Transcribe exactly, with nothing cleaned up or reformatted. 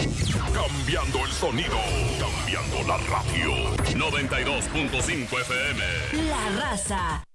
Cambiando el sonido, cambiando la radio. noventa y dos punto cinco F M. La Raza,